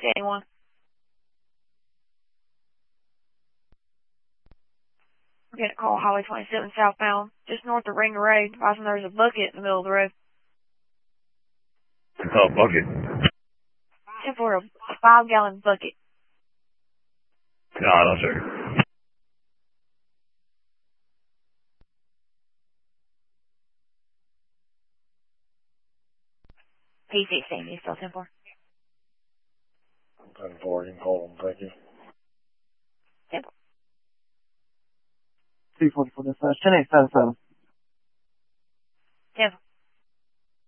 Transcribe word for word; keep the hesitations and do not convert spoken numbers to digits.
anyone. We're getting a call Highway twenty-seven southbound, just north of Ringer Road, advising there's a bucket in the middle of the road. Oh, bucket. ten for a, a five-gallon bucket. No, no, sir. P sixteen, you still ten four? ten four, you can call them, thank you. ten four. two forty-four dispatch, ten eight seven seven. ten four.